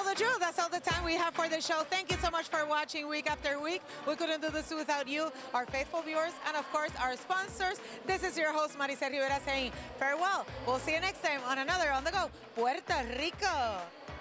the truth. That's all the time we have for the show. Thank you so much for watching week after week. We couldn't do this without you, our faithful viewers, and of course, our sponsors. This is your host, Maricel Rivera, saying farewell. We'll see you next time on another On The Go, Puerto Rico.